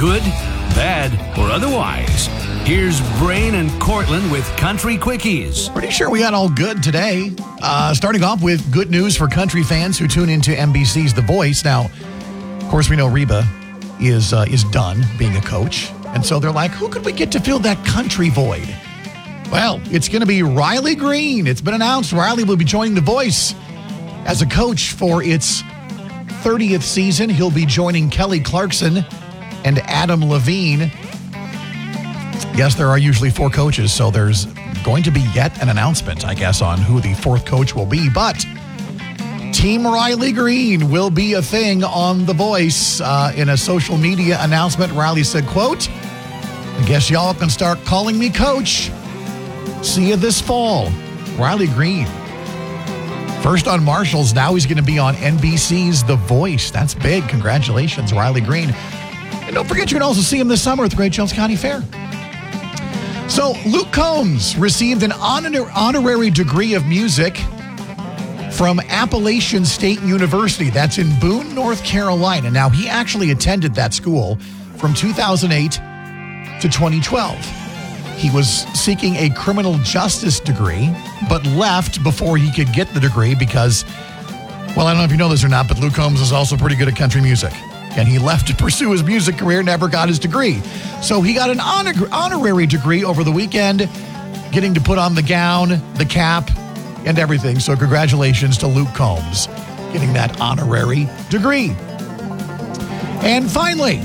Good, bad, or otherwise. Here's Brain and Cortland with Country Quickies. Pretty sure we got all good today. Starting off with good news for country fans who tune into NBC's The Voice. Now, of course, we know Reba is done being a coach. And so they're like, who could we get to fill that country void? Well, it's going to be Riley Green. It's been announced Riley will be joining The Voice as a coach for its 30th season. He'll be joining Kelly Clarkson and Adam Levine. Yes, there are usually 4 coaches, so there's going to be yet an announcement, I guess, on who the 4th coach will be. But Team Riley Green will be a thing on The Voice. In a social media announcement, Riley said, quote, "I guess y'all can start calling me coach. See you this fall." Riley Green. First on Marshall's, now he's going to be on NBC's The Voice. That's big. Congratulations, Riley Green. And don't forget, you can also see him this summer at the Great Jones County Fair. So Luke Combs received an honorary degree of music from Appalachian State University. That's in Boone, North Carolina. Now, he actually attended that school from 2008 to 2012. He was seeking a criminal justice degree, but left before he could get the degree because, well, I don't know if you know this or not, but Luke Combs is also pretty good at country music. And he left to pursue his music career, never got his degree. So he got an honorary degree over the weekend, getting to put on the gown, the cap, and everything. So congratulations to Luke Combs getting that honorary degree. And finally,